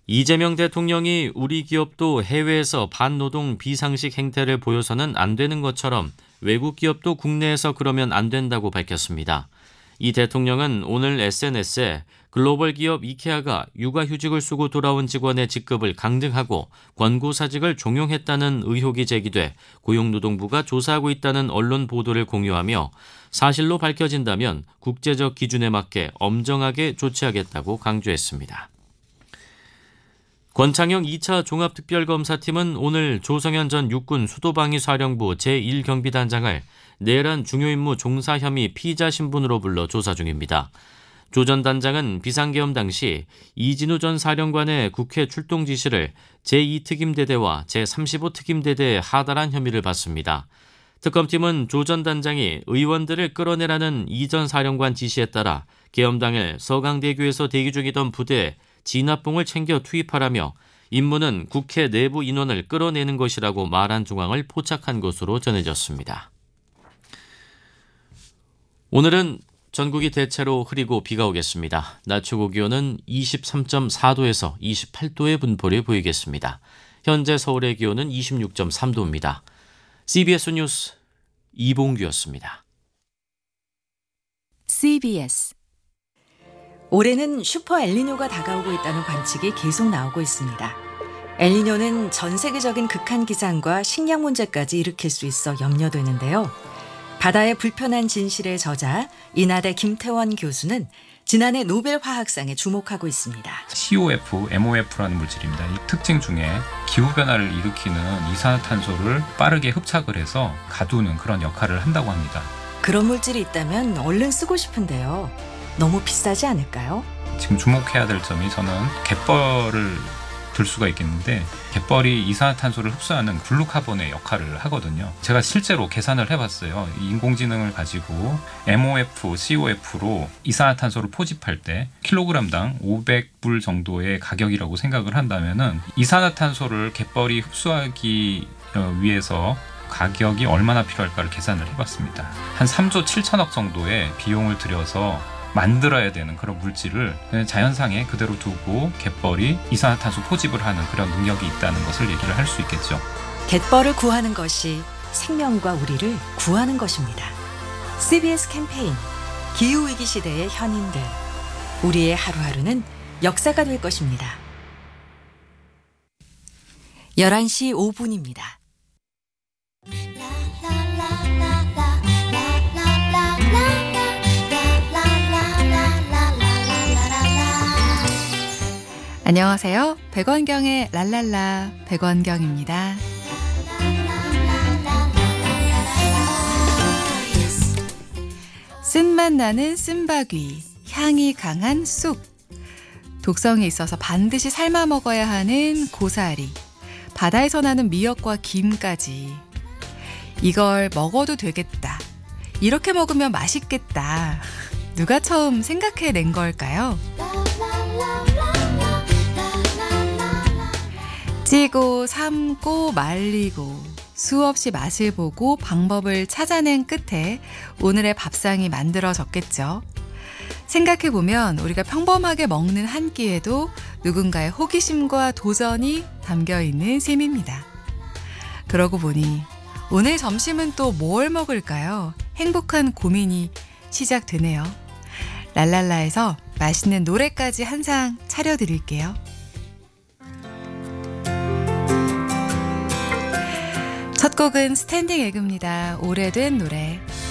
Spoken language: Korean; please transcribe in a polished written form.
이재명 대통령이 우리 기업도 해외에서 반노동 비상식 행태를 보여서는 안 되는 것처럼 외국 기업도 국내에서 그러면 안 된다고 밝혔습니다. 이 대통령은 오늘 SNS에 글로벌 기업 이케아가 육아휴직을 쓰고 돌아온 직원의 직급을 강등하고 권고사직을 종용했다는 의혹이 제기돼 고용노동부가 조사하고 있다는 언론 보도를 공유하며 사실로 밝혀진다면 국제적 기준에 맞게 엄정하게 조치하겠다고 강조했습니다. 권창형 2차 종합특별검사팀은 오늘 조성현 전 육군 수도방위사령부 제1경비단장을 내란 중요임무 종사 혐의 피의자 신분으로 불러 조사 중입니다. 조 전 단장은 비상계엄 당시 이진우 전 사령관의 국회 출동 지시를 제2특임대대와 제35특임대대에 하달한 혐의를 받습니다. 특검팀은 조 전 단장이 의원들을 끌어내라는 이 전 사령관 지시에 따라 계엄 당일 서강대교에서 대기 중이던 부대에 진압봉을 챙겨 투입하라며 임무는 국회 내부 인원을 끌어내는 것이라고 말한 정황을 포착한 것으로 전해졌습니다. 오늘은 전국이 대체로 흐리고 비가 오겠습니다. 낮 최고 기온은 23.4도에서 28도의 분포를 보이겠습니다. 현재 서울의 기온은 26.3도입니다. CBS 뉴스 이봉규였습니다. CBS 올해는 슈퍼 엘니뇨가 다가오고 있다는 관측이 계속 나오고 있습니다. 엘니뇨는 전 세계적인 극한 기상과 식량 문제까지 일으킬 수 있어 염려되는데요. 바다의 불편한 진실의 저자 인하대 김태원 교수는 지난해 노벨 화학상에 주목하고 있습니다. COF, MOF라는 물질입니다. 이 특징 중에 기후변화를 일으키는 이산화탄소를 빠르게 흡착을 해서 가두는 그런 역할을 한다고 합니다. 그런 물질이 있다면 얼른 쓰고 싶은데요. 너무 비싸지 않을까요? 지금 주목해야 될 점이 저는 갯벌을 들 수가 있겠는데 갯벌이 이산화탄소를 흡수하는 블루카본의 역할을 하거든요. 제가 실제로 계산을 해봤어요. 인공지능을 가지고 MOF, COF로 이산화탄소를 포집할 때 킬로그램당 500불 정도의 가격이라고 생각을 한다면은 이산화탄소를 갯벌이 흡수하기 위해서 가격이 얼마나 필요할까를 계산을 해봤습니다. 한 3조 7천억 정도의 비용을 들여서 만들어야 되는 그런 물질을 그냥 자연상에 그대로 두고 갯벌이 이산화탄소 포집을 하는 그런 능력이 있다는 것을 얘기를 할 수 있겠죠. 갯벌을 구하는 것이 생명과 우리를 구하는 것입니다. CBS 캠페인 기후위기 시대의 현인들 우리의 하루하루는 역사가 될 것입니다. 11시 5분입니다. 안녕하세요. 백원경의 랄랄라 백원경입니다. 쓴맛 나는 쓴바귀, 향이 강한 쑥, 독성이 있어서 반드시 삶아 먹어야 하는 고사리, 바다에서 나는 미역과 김까지. 이걸 먹어도 되겠다. 이렇게 먹으면 맛있겠다. 누가 처음 생각해낸 걸까요? 찌고 삶고 말리고 수없이 맛을 보고 방법을 찾아낸 끝에 오늘의 밥상이 만들어졌겠죠. 생각해보면 우리가 평범하게 먹는 한 끼에도 누군가의 호기심과 도전이 담겨있는 셈입니다. 그러고 보니 오늘 점심은 또 뭘 먹을까요? 행복한 고민이 시작되네요. 랄랄라에서 맛있는 노래까지 한 상 차려드릴게요. 첫 곡은 스탠딩 에그입니다. 오래된 노래.